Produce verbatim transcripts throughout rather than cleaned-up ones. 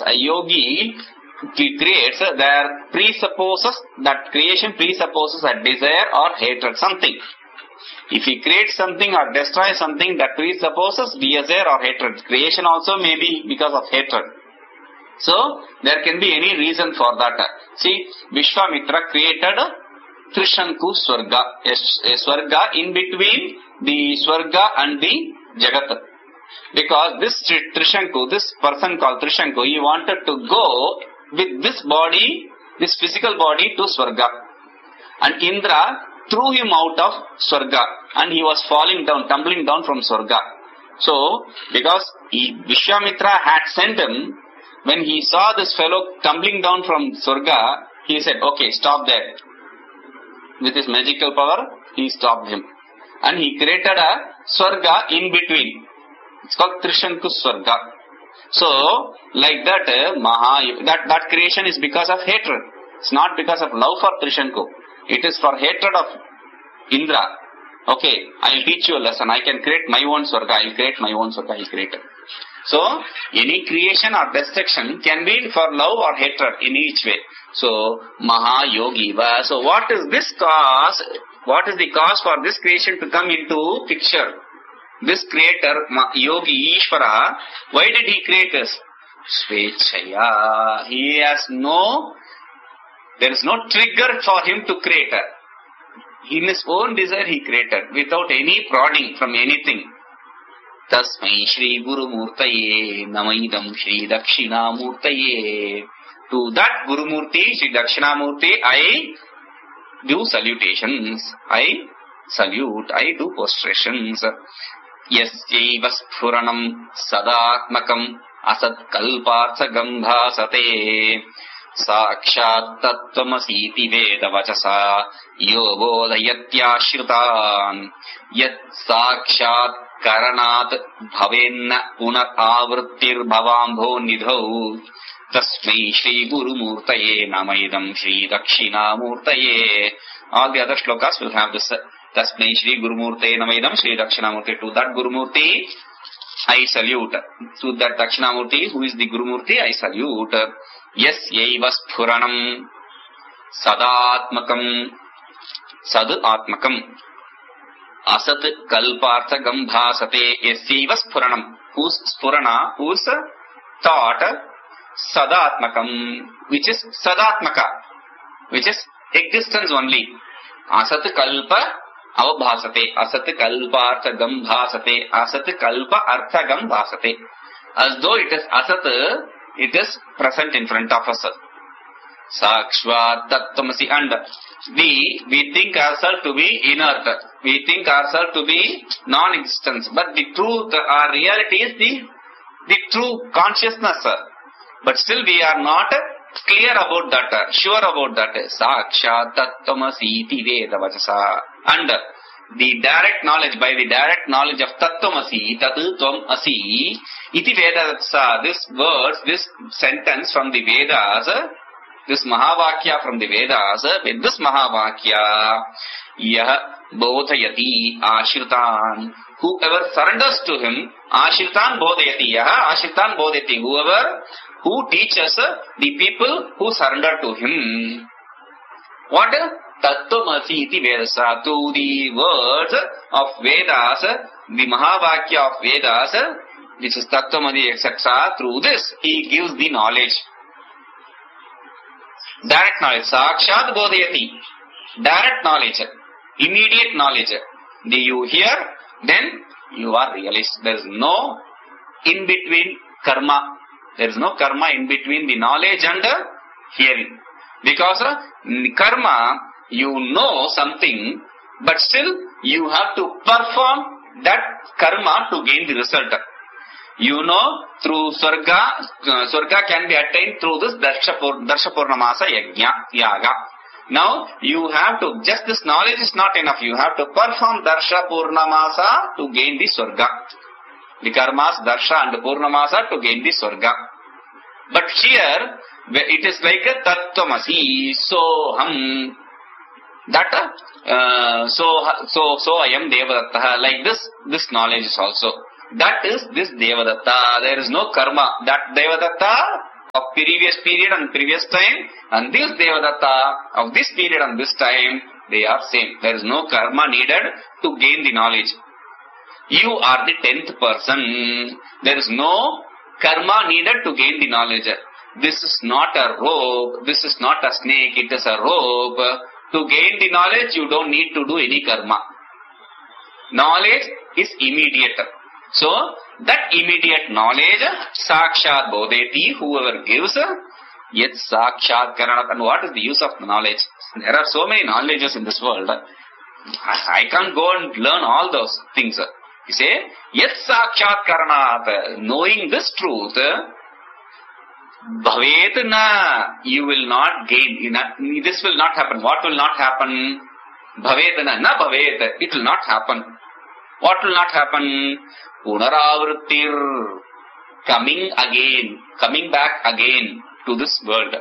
a yogi creates, there presupposes, that creation presupposes a desire or hatred, something. If he creates something or destroys something, that presupposes desire or hatred. Creation also may be because of hatred. So, there can be any reason for that. See, Vishwamitra created Trishanku Swarga, a, a Swarga in between the Swarga and the Jagat. Because this Trishanku, this person called Trishanku, he wanted to go with this body, this physical body to Swarga. And Indra threw him out of Swarga and he was falling down, tumbling down from Swarga. So, because he, Vishwamitra had sent him, when he saw this fellow tumbling down from Swarga, he said, okay, stop there. With his magical power, he stopped him. And he created a Swarga in between. It's called Trishanku Swarga. So, like that, uh, Maha, that, that creation is because of hatred. It's not because of love for Trishanku. It is for hatred of Indra. Okay, I will teach you a lesson. I can create my own Swarga. I will create my own Swarga. He created. So, any creation or destruction can be for love or hatred in each way. So, Maha Yogi. So, what is this cause? What is the cause for this creation to come into picture? This creator, Yogi Ishvara, why did he create this? Svechaya. He has no, there is no trigger for him to create. In his own desire he created, without any prodding from anything. Tasmai Shri Guru Murtaye Namaidam Shri Dakshina Murtaye. To that Guru Murti, Shri Dakshina Murti, I do salutations. I salute, I do prostrations. Yasyaiva sphuranam sadatmakam asat kalpartha gambhasate sakshat tattvamasiti veda vachasa yo bodhayatyashritan yat sakshat karanat bhavenna punar avrittir bhavambho nidhau tasmai Shri Guru Murtaye Namaidam Shri Dakshina Murtaye. All the other shlokas will have this. Tasmai Shri Guru Murtaye Namaidam Shri Dakshina Murtaye. To that Guru Murti, I salute. To that Dakshina Murti, who is the Guru Murti, I salute. Yes, yaiva sphuranam sadatmakam sad atmakam asat kalpartha gambhasate. Yes, yaiva sphuranam. Whose spurana, whose thought, sadatmakam, which is sadatmaka, which is existence only. Asat kalpa avabhasate, asat kalpa artha gambhasate, asat kalpa artha gambhasate. As though it is asat, it is present in front of us. Sakshvat tattvamasi. And we, we think ourselves to be inert. We think ourselves to be non-existence. But the truth, our reality is the, the true consciousness. But still we are not clear about that, sure about that. Sakshat tattvamasi iti veda vachasa. And the direct knowledge, by the direct knowledge of tattvamasi, tatu tvam asi, iti veda vachasa. This words, this sentence from the Vedas, this Mahavakya from the Vedas, with this Mahavakya, yah bodhayati ashritan. Whoever surrenders to him, ashritan bodhayati, yah ashritan bodhayati. Whoever who teaches the people who surrender to him. What? Tattvamasi iti vedasa. To the words of Vedas, the Mahavakya of Vedas, which is Tattvamasi, et cetera. Through this, he gives the knowledge. Direct knowledge. Sakshat bodhayati. Direct knowledge. Immediate knowledge. Do you hear? Then you are realized. There is no in between karma. There is no karma in between the knowledge and the hearing. Because uh, karma, you know something, but still you have to perform that karma to gain the result. You know, through Swarga, uh, Swarga can be attained through this Darshapur, Darshapurnamasa Yajna, Yaga. Now, you have to, just this knowledge is not enough. You have to perform Darshapurnamasa to gain the Swarga. The karmas, darsha and purnamasa to gain the swarga. But here, it is like a tattvamasi, so ham, that, uh, so, so, so I am Devadatta, like this, this knowledge is also. That is this Devadatta. There is no karma. That Devadatta of previous period and previous time, and this Devadatta of this period and this time, they are same. There is no karma needed to gain the knowledge. You are the tenth person. There is no karma needed to gain the knowledge. This is not a rope. This is not a snake. It is a rope. To gain the knowledge, you don't need to do any karma. Knowledge is immediate. So, that immediate knowledge, sakshat bodheti, whoever gives, yet sakshat karanat. And what is the use of the knowledge? There are so many knowledges in this world. I can't go and learn all those things. You say, yet sakshat karanat, knowing this truth, bhavet na, you will not gain. This will not happen. What will not happen? Bhavet na, na bhavet. It will not happen. What will not happen? Punaravrittir, coming again, coming back again to this world.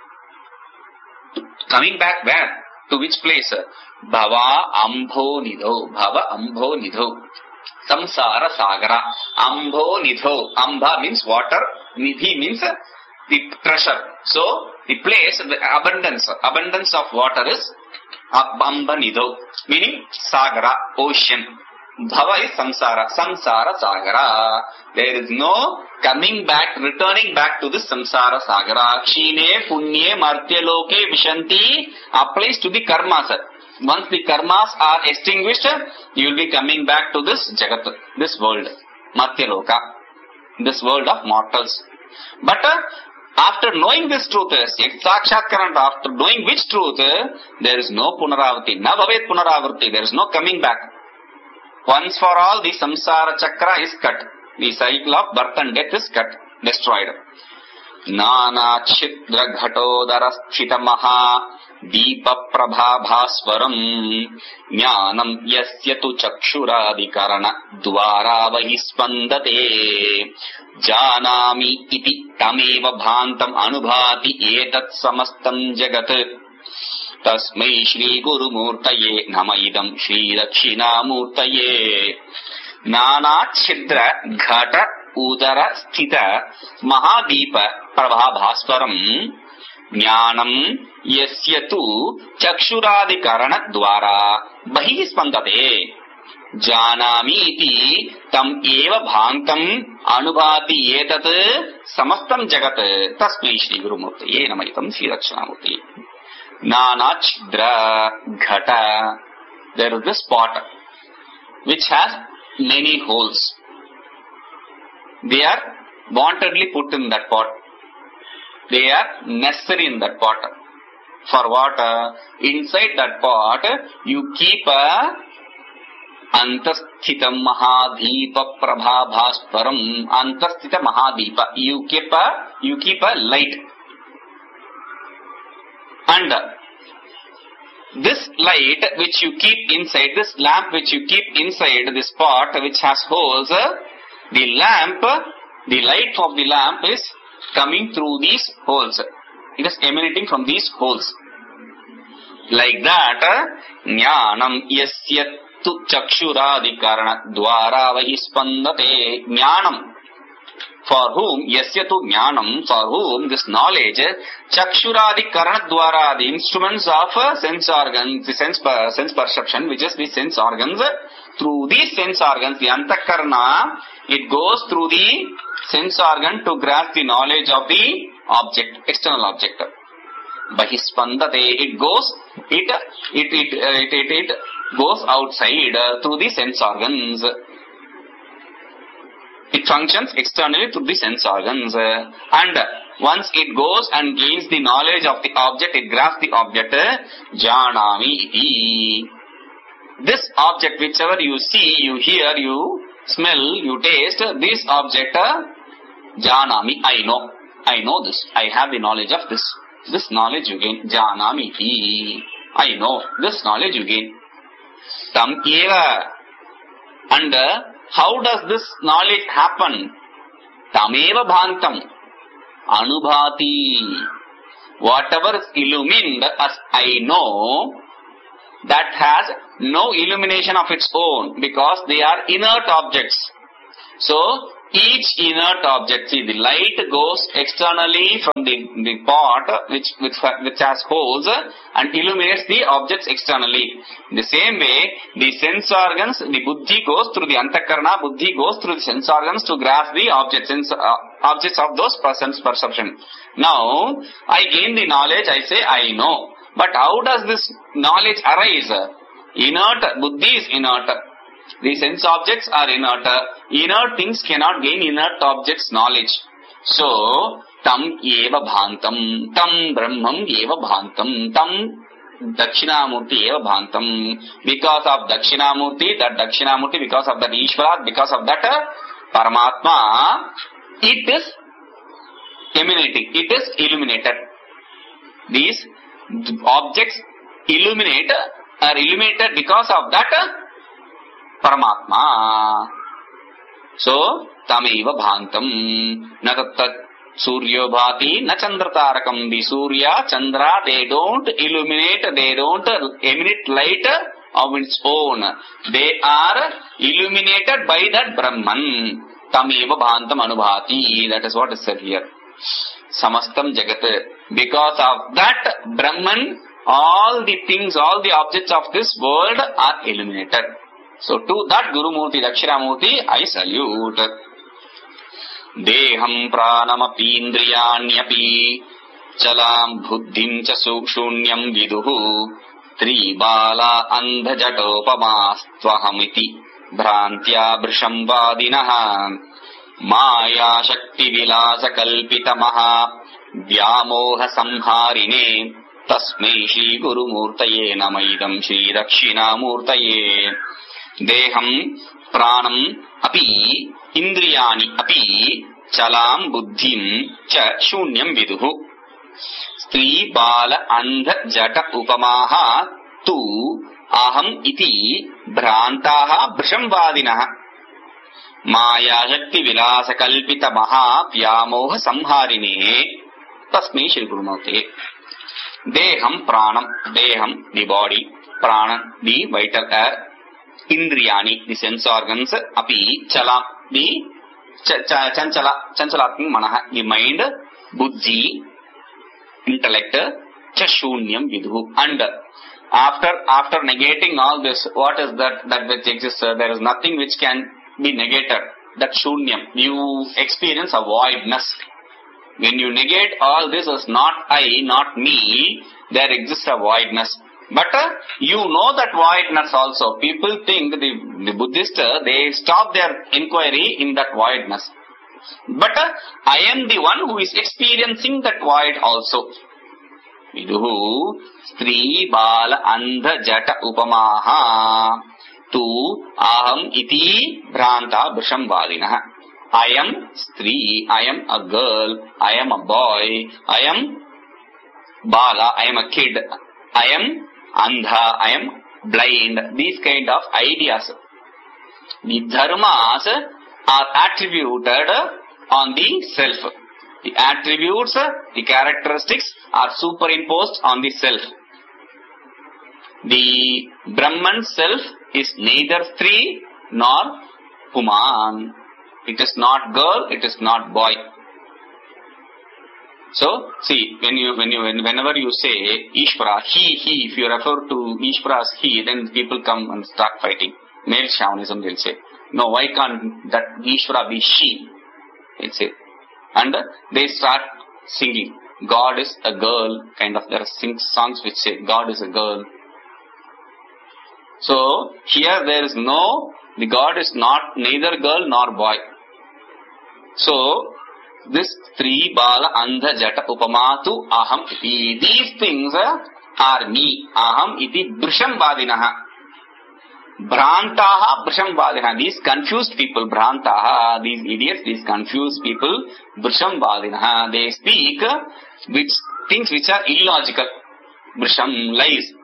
Coming back where? To which place? Bhava ambho nidho. Bhava ambho nidho. Samsara sagara. Ambho nidho. Amba means water. Nidhi means the treasure. So, the place, the abundance, abundance of water is Amba nidho. Meaning Sagara, ocean. Bhava is samsara, samsara sagara. There is no coming back, returning back to this samsara sagara. Kshine, punye, martya loke, vishanti applies to the karmas. Once the karmas are extinguished, you will be coming back to this jagat, this world, martya loka, this world of mortals. But uh, after knowing this truth, sakshatkaranta, after knowing which truth, there is no punaravati, na bhavet punaravati, there is no coming back. Once for all, the samsara chakra is cut. The cycle of birth and death is cut, destroyed. Nana chidra ghatodara sthita maha deepa prabha bhasvaram jnanam yasya tu chakshuradhikarana dvara vahi spandate janami iti tameva bhantam anubhati etat samastam jagat. Tasmai Shri Guru Murtaye Namaidam Shri Dakshina Murtaye Nana Chidra Ghata Udara Sthita Mahadeepa Prabha Bhaswaram Jnanam Yasyatu Chakshuradhikarana Dwara Bahi Spandate Janami iti tam eva bhantam anubhati etat samastam jagat. Tasmai Shri Guru Murtaye Namaidam Shri Dakshina Murtaye. Nana Chidra Ghata. There is this pot which has many holes. They are wantedly put in that pot. They are necessary in that pot. For what? Uh, inside that pot, you keep a Antasthita Mahadeepa Prabha Bhaswaram. Antasthita Mahadeepa. You keep a, you keep a light. And this light which you keep inside, this lamp which you keep inside this pot which has holes, the lamp, the light of the lamp is coming through these holes. It is emanating from these holes. Like that, jnanam yasyatu chakshuradhikarana dvara vahi spandate. Jnanam. For whom, yasyatu jnanam, for whom this knowledge, chakshuradi karana dwara, the instruments of sense organs, the sense, sense perception, which is the sense organs, through these sense organs, the antakarana, it goes through the sense organ to grasp the knowledge of the object, external object. Bahispandate, it goes, it, it, it, it, it, it goes outside uh, through the sense organs. It functions externally through the sense organs. Uh, and once it goes and gains the knowledge of the object, it grasps the object, janami iti. This object, whichever you see, you hear, you smell, you taste, this object, janami, I know. I know this. I have the knowledge of this. This knowledge you gain. Janami iti. I know. This knowledge you gain. Tam eva. And how does this knowledge happen? Tameva bhantam. Anubhati. Whatever is illumined as I know, that has no illumination of its own because they are inert objects. So, each inert object, see the light goes externally from the, the pot which, which, which has holes and illuminates the objects externally. In the same way, the sense organs, the buddhi goes through the antakarana, buddhi goes through the sense organs to grasp the objects, sense, uh, objects of those persons' perception. Now, I gain the knowledge, I say I know. But how does this knowledge arise? Inert, buddhi is inert. The sense objects are inert. Inert things cannot gain inert objects knowledge. So, tam eva bhantam, tam brahmam eva bhantam, tam dakshinamurti eva bhantam. Because of dakshinamurti, that dakshinamurti, because of that Ishvara, because of that Paramatma, it is emanating, it is illuminated. These objects illuminate, are illuminated because of that Paramatma. So, tameva bhantam, na tattat suryo bhati, na chandratarakam. The Surya, Chandra, they don't illuminate, they don't emanate light of its own. They are illuminated by that Brahman. Tameva bhantam anubhati. That is what is said here. Samastam jagat. Because of that Brahman, all the things, all the objects of this world are illuminated. So to that Guru Murti, Dakshinamurti, I salute. Deham pranamapi indriyanyapi chalam buddhim cha shunyam viduhu tribala andhajatopamaastvahamiti bhrantya brisham vadinaha maya shakti vilasa kalpita maha vyamoha samharine tasmai shri Guru Murtaye namaidam shri Dakshinamurtaye. Deham pranam api indriyani api chalam buddhim cha shunyam viduhu stri bala andha jata upamaha tu aham iti bhrantaha brisham vadinaha maya shakti vilasa kalpita maha vyamoha samharine tasmai shri Guru Murtaye. Deham pranam, deham the body, prana the vital air, indriyani the sense organs, api chala the ch- ch- chanchala chanchalatmik manaha the mind, buddhi intellect, cha shunyam vidhu. And after after negating all this, what is that that which exists? There is nothing which can be negated. That shunyam, you experience a voidness. When you negate all this as not I, not me, there exists a voidness. But uh, you know that voidness also. People think, the, the Buddhists, uh, they stop their inquiry in that voidness. But uh, I am the one who is experiencing that void also. Viduhu stri bala andha jata upamaha tu aham iti bhranta brisham vadinaha. I am Stri, I am a girl, I am a boy, I am Bala, I am a kid, I am Andha, I am blind. These kind of ideas. The dharmas are attributed on the self. The attributes, the characteristics are superimposed on the self. The Brahman self is neither Stri nor Puman. It is not girl, it is not boy. So, see, when you, when you, whenever you say Ishvara, he, he, if you refer to Ishvara as he, then people come and start fighting. Male Shamanism will say, no, why can't that Ishvara be she? They'll say. And they start singing, God is a girl, kind of, there are sing songs which say, God is a girl. So, here there is no, the God is not neither girl nor boy. So, this three bala andha jata upamatu aham iti. These things are me. Aham iti brisham vadinaha. Bhrantaha brisham vadinaha. These confused people, bhrantaha, these idiots, these confused people, brisham vadinaha. They speak which things which are illogical. Brisham, lies.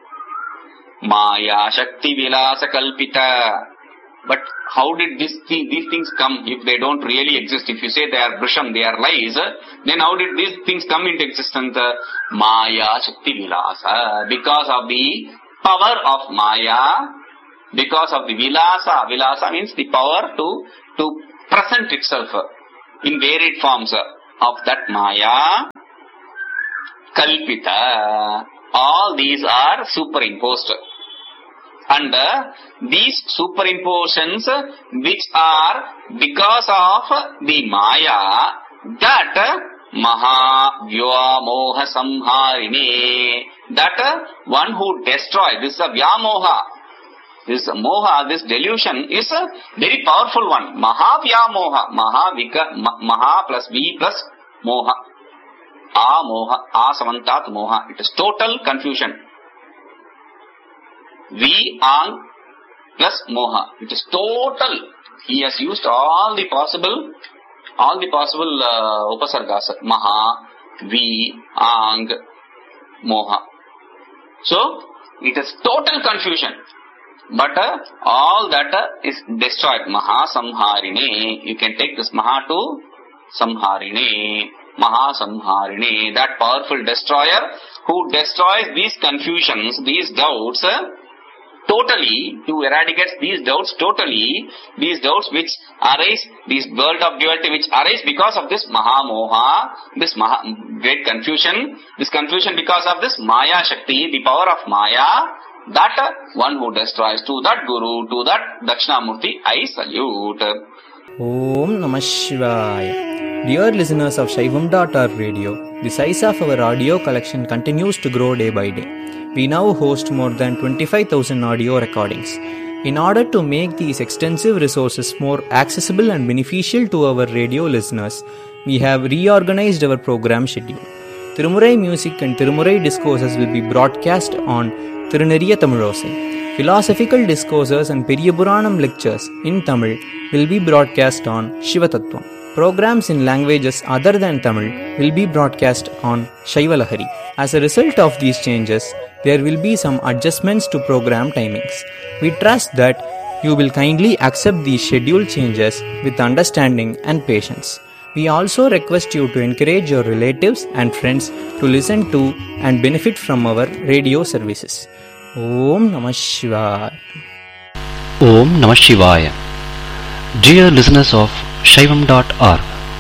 Maya shakti vilasa kalpita. But how did this thing, these things come if they don't really exist? If you say they are brisham, they are lies, then how did these things come into existence? Maya shakti vilasa. Because of the power of Maya, because of the vilasa. Vilasa means the power to, to present itself in varied forms of that Maya, Kalpita. All these are superimposed. And uh, these superimpositions which are because of the Maya, that uh, Maha Vyamoha Samharine, that uh, one who destroys, this is a Vyamoha, this Moha, this delusion is a very powerful one. Maha Vyamoha, Maha Vika, ma, Maha plus V plus Moha, A Moha, A Samantat Moha, it is total confusion. V Ang plus Moha, it is total. He has used all the possible all the possible uh, upasargas, Maha, V, Ang, Moha. So, it is total confusion. But uh, all that uh, is destroyed. Maha Samharine. You can take this Maha to Samharine. Maha Samharine. That powerful destroyer who destroys these confusions, these doubts, uh, totally, who eradicates these doubts totally, these doubts which arise, this world of duality which arise because of this Maha Moha, this Maha, great confusion, this confusion because of this Maya Shakti, the power of Maya, that uh, one who destroys, to that Guru, to that Dakshinamurti, I salute. Om Namah Shivaya. Dear listeners of Shaivam dot org radio, the size of our audio collection continues to grow day by day. We now host more than twenty-five thousand audio recordings. In order to make these extensive resources more accessible and beneficial to our radio listeners, we have reorganized our program schedule. Tirumurai music and Tirumurai discourses will be broadcast on Tiruneriya Tamilosai. Philosophical discourses and Periyapuranam lectures in Tamil will be broadcast on Shivatattvam. Programs in languages other than Tamil will be broadcast on Shaivalahari. As a result of these changes, there will be some adjustments to program timings. We trust that you will kindly accept these schedule changes with understanding and patience. We also request you to encourage your relatives and friends to listen to and benefit from our radio services. Om Namah Shivaya. Om Namah Shivaya. Dear listeners of Shaivam dot org,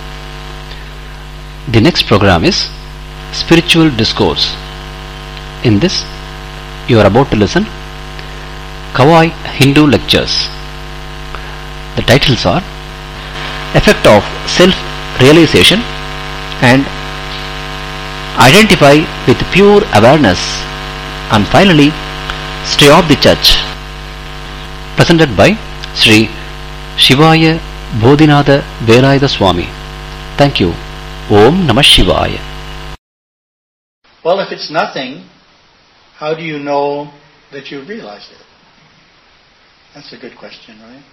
the next program is Spiritual Discourse. In this, you are about to listen Kawai Hindu Lectures. The titles are Effect of Self-Realization and Identify with Pure Awareness, and finally Stay of the Church. Presented by Sri Shivaya Bodhinatha Velayatha Swami. Thank you. Om Namah Shivaya. Well, if it's nothing, how do you know that you've realized it? That's a good question, right?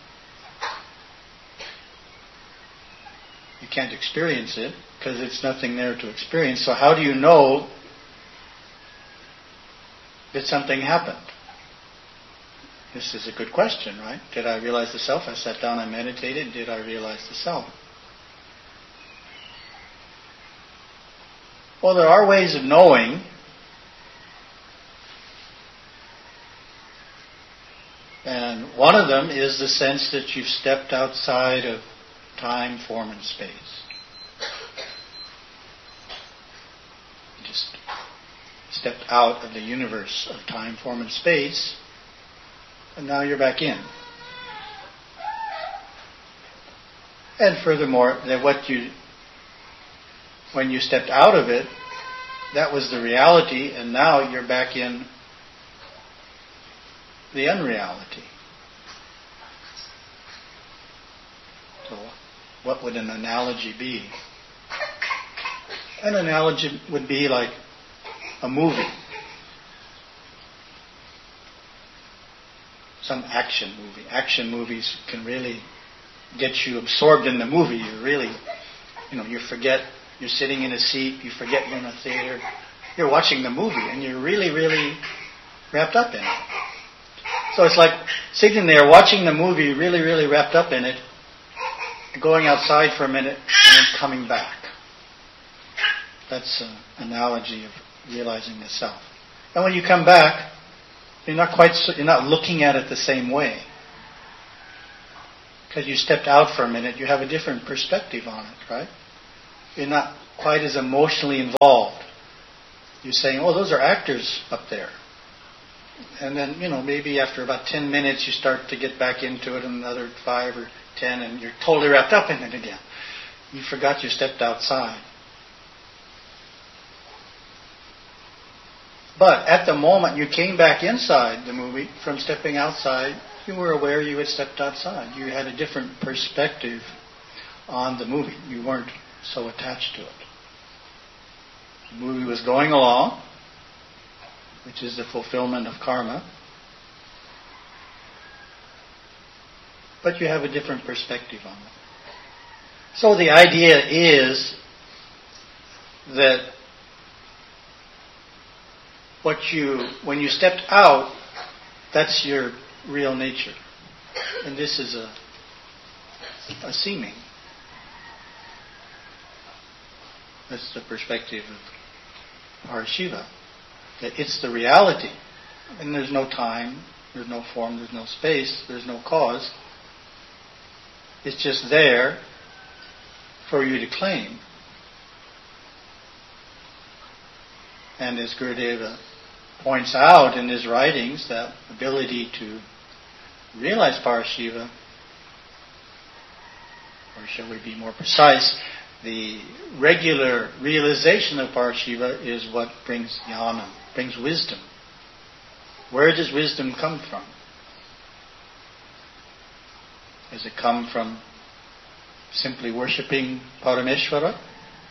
You can't experience it because it's nothing there to experience. So how do you know that something happened? This is a good question, right? Did I realize the self? I sat down, I meditated. Did I realize the self? Well, there are ways of knowing. And one of them is the sense that you've stepped outside of time, form, and space. You just stepped out of the universe of time, form, and space, and now you're back in. And furthermore, that what you, when you stepped out of it, that was the reality, and now you're back in the unreality. So, what would an analogy be? An analogy would be like a movie. Some action movie. Action movies can really get you absorbed in the movie. You really, you know, you forget you're sitting in a seat, you forget you're in a theater. You're watching the movie and you're really, really wrapped up in it. So it's like sitting there watching the movie, really, really wrapped up in it, going outside for a minute and then coming back. That's an analogy of realizing the self. And when you come back, you're not quite, you're not looking at it the same way. because you stepped out for a minute, you have a different perspective on it, right? You're not quite as emotionally involved. You're saying, oh, those are actors up there. And then, you know, maybe after about ten minutes you start to get back into it, and another five or ten, and you're totally wrapped up in it again. You forgot you stepped outside. But at the moment you came back inside the movie from stepping outside, you were aware you had stepped outside. You had a different perspective on the movie. You weren't so attached to it. The movie was going along, which is the fulfillment of karma. But you have a different perspective on it. So the idea is that what you, when you stepped out, that's your real nature. And this is a, a seeming. That's the perspective of Parashiva. That it's the reality. And there's no time, there's no form, there's no space, there's no cause. It's just there for you to claim. And as Gurudeva points out in his writings, that ability to realize Parashiva, or shall we be more precise, the regular realization of Parashiva is what brings jnana, brings wisdom. Where does wisdom come from? Does it come from simply worshipping Parameshvara?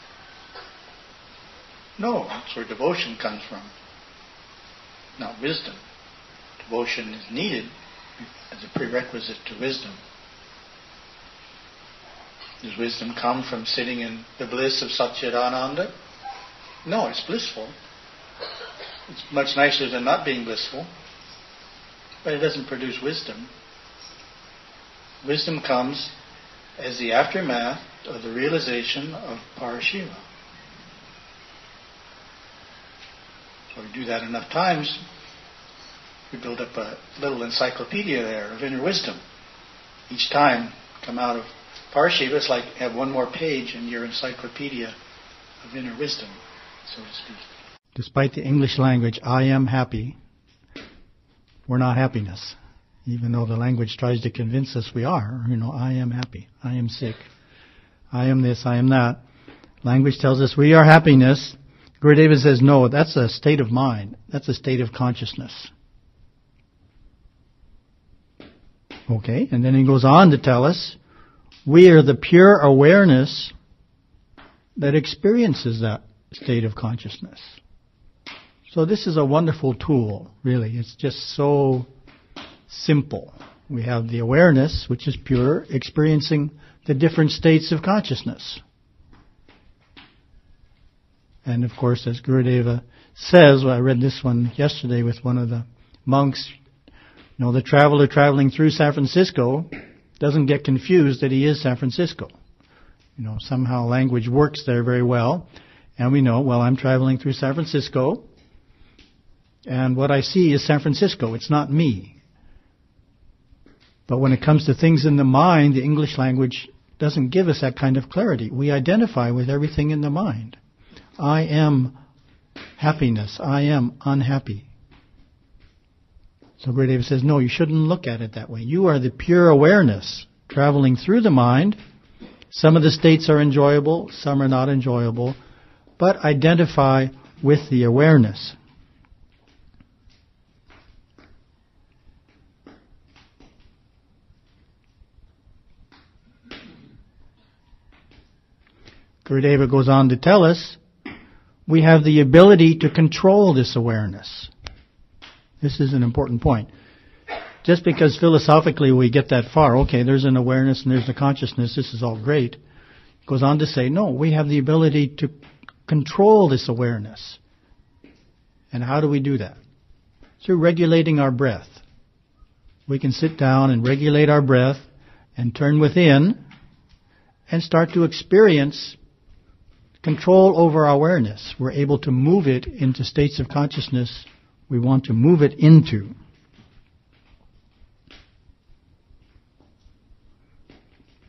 No, that's where devotion comes from, not wisdom. Devotion is needed as a prerequisite to wisdom. Does wisdom come from sitting in the bliss of Satchidananda? No, it's blissful. It's much nicer than not being blissful, but it doesn't produce wisdom. Wisdom comes as the aftermath of the realization of Parashiva. So we do that enough times, we build up a little encyclopedia there of inner wisdom. Each time come out of Parashiva, it's like have one more page in your encyclopedia of inner wisdom, so to speak. Despite the English language, I am happy, we're not happiness. Even though the language tries to convince us we are, you know, I am happy, I am sick, I am this, I am that. Language tells us we are happiness. Gurudeva says, no, that's a state of mind. That's a state of consciousness. Okay, and then he goes on to tell us, we are the pure awareness that experiences that state of consciousness. So this is a wonderful tool, really. It's just so simple. We have the awareness, which is pure, experiencing the different states of consciousness. And of course, as Gurudeva says, well, I read this one yesterday with one of the monks, you know, the traveler traveling through San Francisco doesn't get confused that he is San Francisco. You know, somehow language works there very well. And we know, well, I'm traveling through San Francisco, and what I see is San Francisco. It's not me. But when it comes to things in the mind, the English language doesn't give us that kind of clarity. We identify with everything in the mind. I am happiness. I am unhappy. So Gurudeva says, no, you shouldn't look at it that way. You are the pure awareness traveling through the mind. Some of the states are enjoyable, some are not enjoyable, but identify with the awareness. Gurudeva goes on to tell us, we have the ability to control this awareness. This is an important point. Just because philosophically we get that far, okay, there's an awareness and there's a consciousness, this is all great. He goes on to say, no, we have the ability to control this awareness. And how do we do that? Through regulating our breath. We can sit down and regulate our breath and turn within and start to experience control over our awareness. We're able to move it into states of consciousness we want to move it into.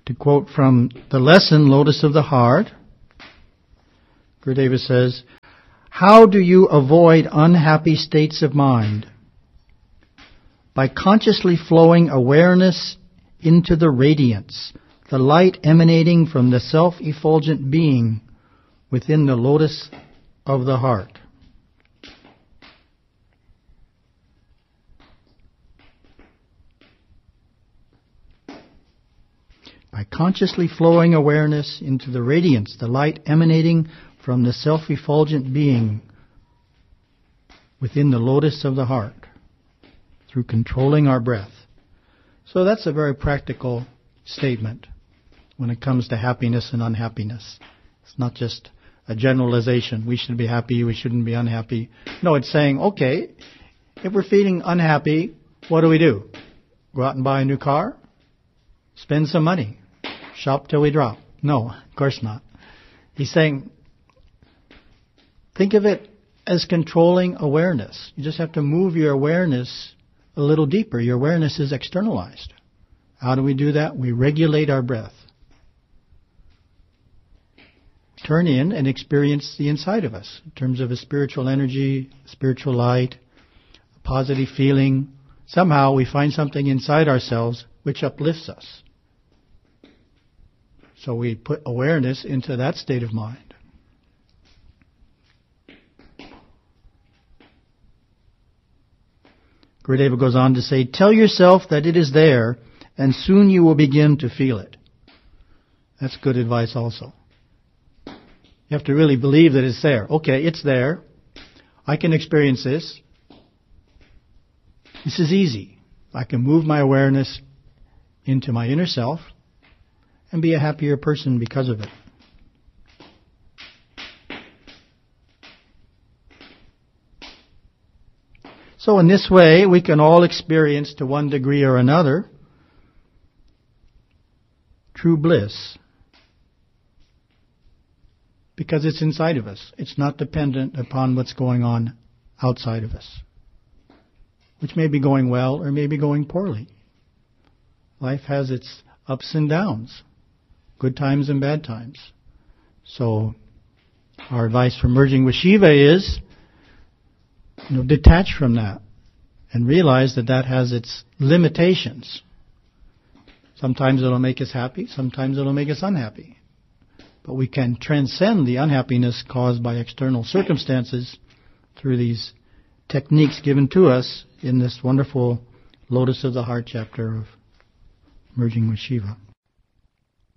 To quote from the lesson, Lotus of the Heart, Gurudeva says, how do you avoid unhappy states of mind? By consciously flowing awareness into the radiance, the light emanating from the self-effulgent being within the lotus of the heart. By consciously flowing awareness into the radiance, the light emanating from the self-effulgent being within the lotus of the heart, through controlling our breath. So that's a very practical statement when it comes to happiness and unhappiness. It's not just a generalization. We should be happy, we shouldn't be unhappy. No, it's saying, okay, if we're feeling unhappy, what do we do? Go out and buy a new car? Spend some money? Shop till we drop? No, of course not. He's saying, think of it as controlling awareness. You just have to move your awareness a little deeper. Your awareness is externalized. How do we do that? We regulate our breath. Turn in and experience the inside of us in terms of a spiritual energy, spiritual light, a positive feeling. Somehow we find something inside ourselves which uplifts us. So we put awareness into that state of mind. Gurudeva goes on to say, tell yourself that it is there, and soon you will begin to feel it. That's good advice also. You have to really believe that it's there. Okay, it's there. I can experience this. This is easy. I can move my awareness into my inner self and be a happier person because of it. So in this way, we can all experience to one degree or another true bliss. Because it's inside of us. It's not dependent upon what's going on outside of us, which may be going well or may be going poorly. Life has its ups and downs, good times and bad times. So our advice for merging with Shiva is, you know, detach from that and realize that that has its limitations. Sometimes it'll make us happy, sometimes it'll make us unhappy. But we can transcend the unhappiness caused by external circumstances through these techniques given to us in this wonderful Lotus of the Heart chapter of Merging with Shiva.